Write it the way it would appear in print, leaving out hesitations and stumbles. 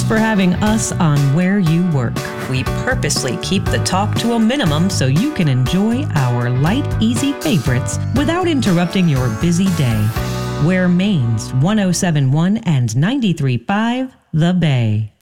for having us on Where You Work. We purposely keep the talk to a minimum so you can enjoy our light, easy favorites without interrupting your busy day. We're Maine's 107.1 and 93.5 The Bay.